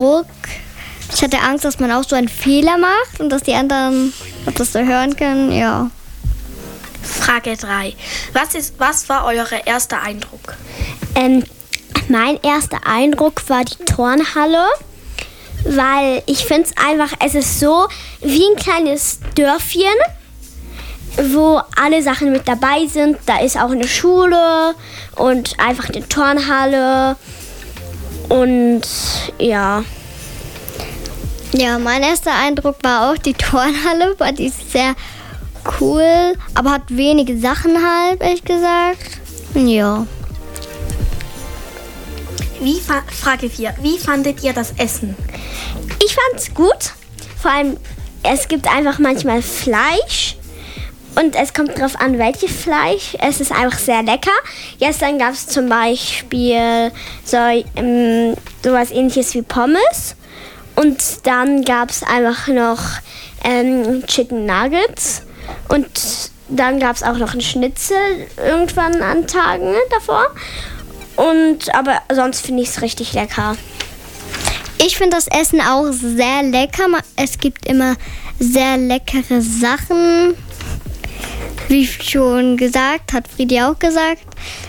Druck. Ich hatte Angst, dass man auch so einen Fehler macht und dass die anderen das so hören können, ja. Frage 3. Was war euer erster Eindruck? Mein erster Eindruck war die Turnhalle, weil ich finde es einfach, es ist so wie ein kleines Dörfchen, wo alle Sachen mit dabei sind. Da ist auch eine Schule und einfach eine Turnhalle und ja. Ja, mein erster Eindruck war auch die Turnhalle, weil die ist sehr cool, aber hat wenige Sachen halt, ehrlich gesagt. Ja. Frage 4. Wie fandet ihr das Essen? Ich fand's gut. Vor allem, es gibt einfach manchmal Fleisch. Und es kommt drauf an, welches Fleisch. Es ist einfach sehr lecker. Gestern gab es zum Beispiel sowas ähnliches wie Pommes. Und dann gab es einfach noch Chicken Nuggets. Und dann gab es auch noch einen Schnitzel irgendwann an Tagen davor. Aber sonst finde ich es richtig lecker. Ich finde das Essen auch sehr lecker. Es gibt immer sehr leckere Sachen. Wie schon gesagt, hat Friedi auch gesagt.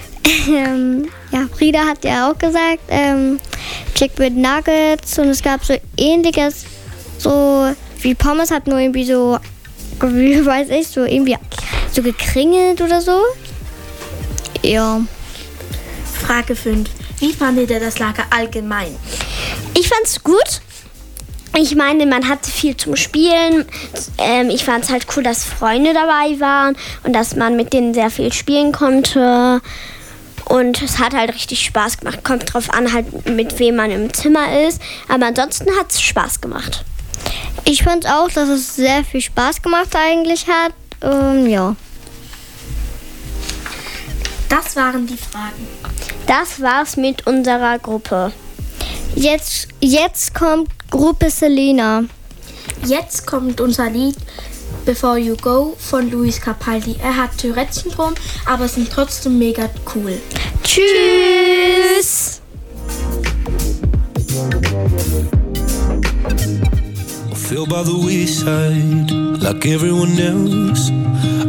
Frieda hat ja auch gesagt, Chicken Nuggets und es gab so ähnliches, so wie Pommes, hat nur irgendwie so, wie weiß ich, so irgendwie so gekringelt oder so. Ja. Frage 5. Wie fandet ihr das Lager allgemein? Ich fand's gut. Ich meine, man hatte viel zum Spielen. Ich fand es halt cool, dass Freunde dabei waren und dass man mit denen sehr viel spielen konnte. Und es hat halt richtig Spaß gemacht. Kommt drauf an, halt mit wem man im Zimmer ist. Aber ansonsten hat es Spaß gemacht. Ich fand auch, dass es sehr viel Spaß gemacht eigentlich hat. Ja. Das waren die Fragen. Das war's mit unserer Gruppe. Jetzt kommt Gruppe Selena. Jetzt kommt unser Lied Before You Go von Luis Capaldi. Er hat Tourette-Syndrom, aber sind trotzdem mega cool. Tschüss! Feel by the wayside like everyone else.